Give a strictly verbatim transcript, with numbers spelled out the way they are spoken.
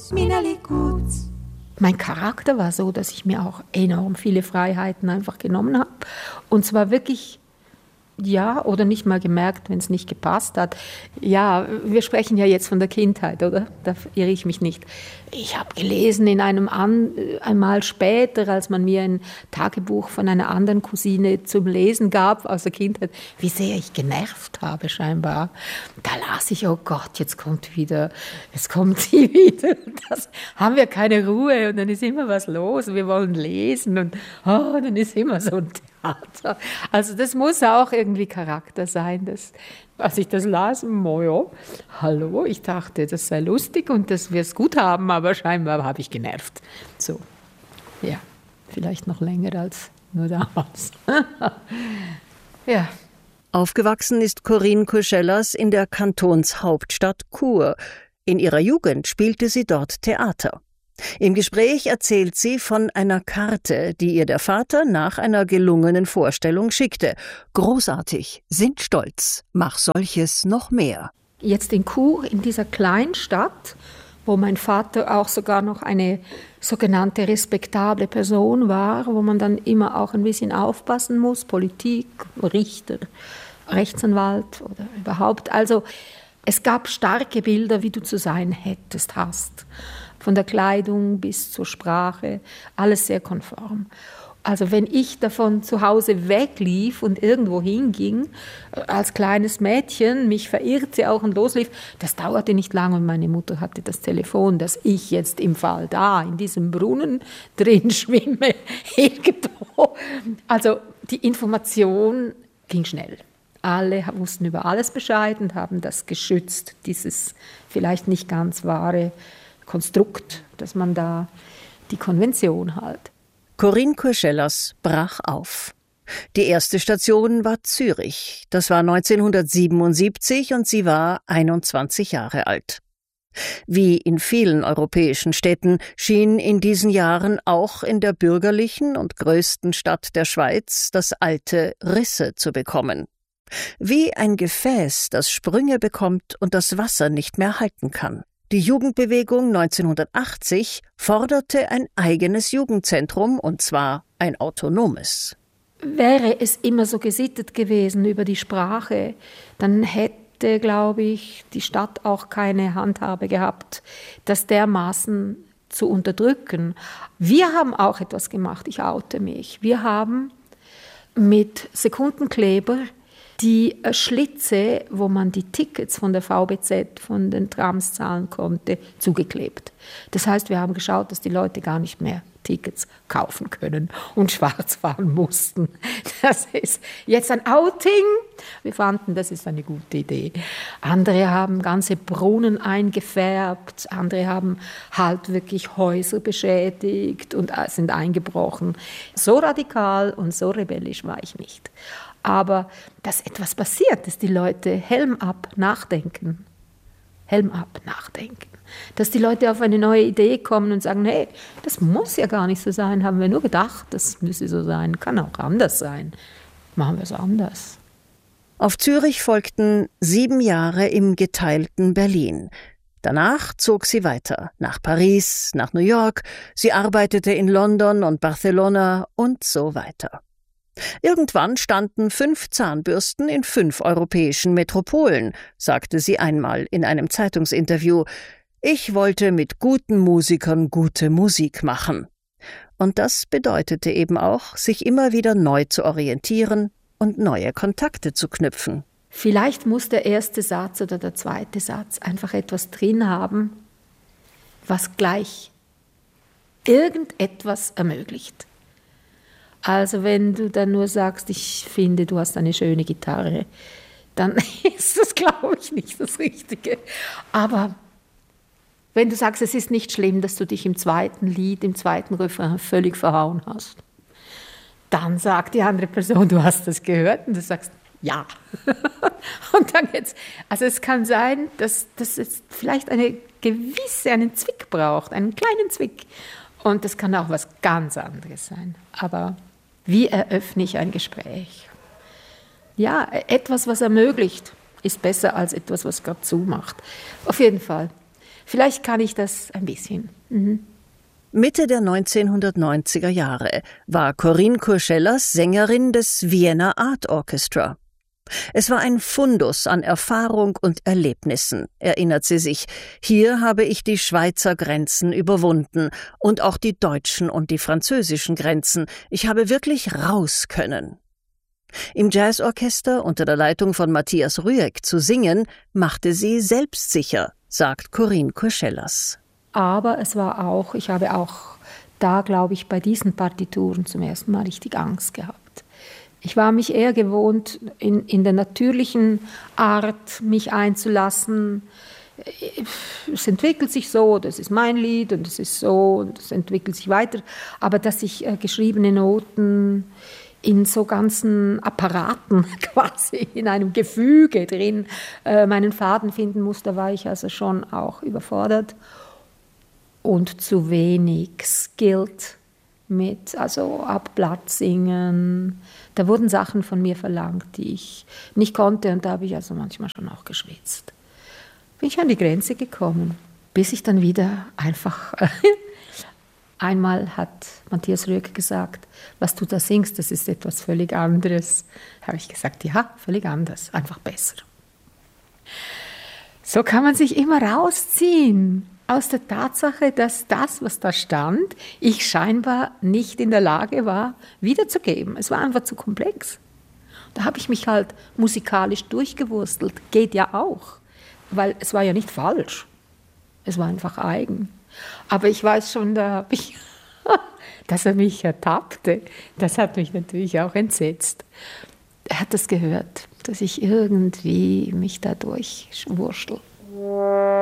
Mineli Kutz. Mein Charakter war so, dass ich mir auch enorm viele Freiheiten einfach genommen habe. Und zwar wirklich, ja, oder nicht mal gemerkt, wenn es nicht gepasst hat. Ja, wir sprechen ja jetzt von der Kindheit, oder? Da irre ich mich nicht. Ich habe gelesen in einem An einmal später, als man mir ein Tagebuch von einer anderen Cousine zum Lesen gab aus der Kindheit, wie sehr ich genervt habe scheinbar. Da las ich, oh Gott, jetzt kommt wieder, jetzt kommt sie wieder. Das haben wir keine Ruhe und dann ist immer was los. Wir wollen lesen und oh, dann ist immer so ein Theater. Also das muss auch irgendwie Charakter sein. Das, als ich das las, oh ja, hallo, ich dachte, das sei lustig und dass wir es gut haben, aber scheinbar habe ich genervt. So, ja, vielleicht noch länger als nur damals. Ja. Aufgewachsen ist Corinne Curschellas in der Kantonshauptstadt Chur. In ihrer Jugend spielte sie dort Theater. Im Gespräch erzählt sie von einer Karte, die ihr der Vater nach einer gelungenen Vorstellung schickte. Großartig, sind stolz, mach solches noch mehr. Jetzt in Chur, in dieser Kleinstadt, wo mein Vater auch sogar noch eine sogenannte respektable Person war, wo man dann immer auch ein bisschen aufpassen muss, Politik, Richter, Rechtsanwalt oder überhaupt. Also es gab starke Bilder, wie du zu sein hättest, hast. Von der Kleidung bis zur Sprache, alles sehr konform. Also wenn ich davon zu Hause weglief und irgendwo hinging, als kleines Mädchen, mich verirrte auch und loslief, das dauerte nicht lange und meine Mutter hatte das Telefon, dass ich jetzt im Fall da, in diesem Brunnen drin schwimme, irgendwo. Also die Information ging schnell. Alle wussten über alles Bescheid und haben das geschützt, dieses vielleicht nicht ganz wahre Konstrukt, dass man da die Konvention halt. Corinne Curschellas brach auf. Die erste Station war Zürich. Das war neunzehnhundertsiebenundsiebzig und sie war einundzwanzig Jahre alt. Wie in vielen europäischen Städten schien in diesen Jahren auch in der bürgerlichen und größten Stadt der Schweiz das Alte Risse zu bekommen. Wie ein Gefäß, das Sprünge bekommt und das Wasser nicht mehr halten kann. Die Jugendbewegung neunzehnhundertachtzig forderte ein eigenes Jugendzentrum, und zwar ein autonomes. Wäre es immer so gesittet gewesen über die Sprache, dann hätte, glaube ich, die Stadt auch keine Handhabe gehabt, das dermaßen zu unterdrücken. Wir haben auch etwas gemacht, ich oute mich. Wir haben mit Sekundenkleber die Schlitze, wo man die Tickets von der V B Z, von den Trams zahlen konnte, zugeklebt. Das heißt, wir haben geschaut, dass die Leute gar nicht mehr Tickets kaufen können und schwarz fahren mussten. Das ist jetzt ein Outing. Wir fanden, das ist eine gute Idee. Andere haben ganze Brunnen eingefärbt, andere haben halt wirklich Häuser beschädigt und sind eingebrochen. So radikal und so rebellisch war ich nicht. Aber dass etwas passiert, dass die Leute Helm ab nachdenken. Helm ab nachdenken. Dass die Leute auf eine neue Idee kommen und sagen, hey, das muss ja gar nicht so sein, haben wir nur gedacht, das müsse so sein, kann auch anders sein. Machen wir es anders. Auf Zürich folgten sieben Jahre im geteilten Berlin. Danach zog sie weiter, nach Paris, nach New York, sie arbeitete in London und Barcelona und so weiter. Irgendwann standen fünf Zahnbürsten in fünf europäischen Metropolen, sagte sie einmal in einem Zeitungsinterview. Ich wollte mit guten Musikern gute Musik machen. Und das bedeutete eben auch, sich immer wieder neu zu orientieren und neue Kontakte zu knüpfen. Vielleicht muss der erste Satz oder der zweite Satz einfach etwas drin haben, was gleich irgendetwas ermöglicht. Also wenn du dann nur sagst, ich finde, du hast eine schöne Gitarre, dann ist das, glaube ich, nicht das Richtige. Aber wenn du sagst, es ist nicht schlimm, dass du dich im zweiten Lied, im zweiten Refrain völlig verhauen hast, dann sagt die andere Person, du hast das gehört und du sagst, ja. Und dann jetzt, also es kann sein, dass, dass es vielleicht eine gewisse, einen Zwick braucht, einen kleinen Zwick. Und das kann auch was ganz anderes sein. Aber wie eröffne ich ein Gespräch? Ja, etwas, was ermöglicht, ist besser als etwas, was gerade zumacht. Auf jeden Fall. Vielleicht kann ich das ein bisschen. Mhm. Mitte der neunzehnhundertneunziger Jahre war Corinne Kurschellas Sängerin des Vienna Art Orchestra. Es war ein Fundus an Erfahrung und Erlebnissen, erinnert sie sich. Hier habe ich die Schweizer Grenzen überwunden und auch die deutschen und die französischen Grenzen. Ich habe wirklich raus können. Im Jazzorchester unter der Leitung von Matthias Rüegg zu singen, machte sie selbstsicher, sagt Corinne Kurschellas. Aber es war auch, ich habe auch da, glaube ich, bei diesen Partituren zum ersten Mal richtig Angst gehabt. Ich war mich eher gewohnt, in, in der natürlichen Art mich einzulassen. Es entwickelt sich so, das ist mein Lied und es ist so und es entwickelt sich weiter. Aber dass ich äh, geschriebene Noten in so ganzen Apparaten quasi, in einem Gefüge drin, äh, meinen Faden finden muss, da war ich also schon auch überfordert. Und zu wenig skilled mit, also ab Blatt singen. Da wurden Sachen von mir verlangt, die ich nicht konnte und da habe ich also manchmal schon auch geschwitzt. Bin ich an die Grenze gekommen, bis ich dann wieder einfach, einmal hat Matthias Rüegg gesagt, was du da singst, das ist etwas völlig anderes. Da habe ich gesagt, ja, völlig anders, einfach besser. So kann man sich immer rausziehen. Aus der Tatsache, dass das, was da stand, ich scheinbar nicht in der Lage war, wiederzugeben. Es war einfach zu komplex. Da habe ich mich halt musikalisch durchgewurstelt. Geht ja auch, weil es war ja nicht falsch. Es war einfach eigen. Aber ich weiß schon, da habe ich, dass er mich ertappte. Das hat mich natürlich auch entsetzt. Er hat das gehört, dass ich irgendwie mich da durchwurstel.